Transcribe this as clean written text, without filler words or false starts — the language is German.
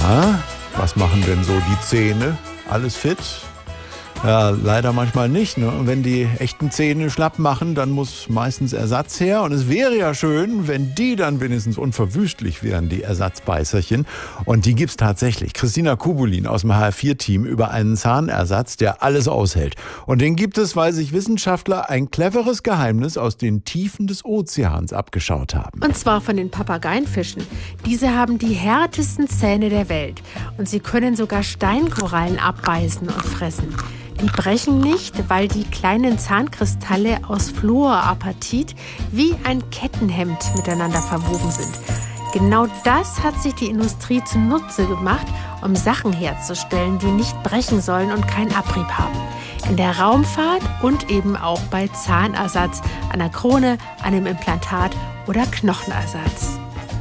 Na, was machen denn so die Zähne? Alles fit? Ja, leider manchmal nicht. Ne? Und wenn die echten Zähne schlapp machen, dann muss meistens Ersatz her. Und es wäre ja schön, wenn die dann wenigstens unverwüstlich wären, die Ersatzbeißerchen. Und die gibt's tatsächlich. Christina Kubulin aus dem HR4-Team über einen Zahnersatz, der alles aushält. Und den gibt es, weil sich Wissenschaftler ein cleveres Geheimnis aus den Tiefen des Ozeans abgeschaut haben. Und zwar von den Papageienfischen. Diese haben die härtesten Zähne der Welt. Und sie können sogar Steinkorallen abbeißen und fressen. Die brechen nicht, weil die kleinen Zahnkristalle aus Fluorapatit wie ein Kettenhemd miteinander verwoben sind. Genau das hat sich die Industrie zunutze gemacht, um Sachen herzustellen, die nicht brechen sollen und keinen Abrieb haben. In der Raumfahrt und eben auch bei Zahnersatz, einer Krone, einem Implantat oder Knochenersatz.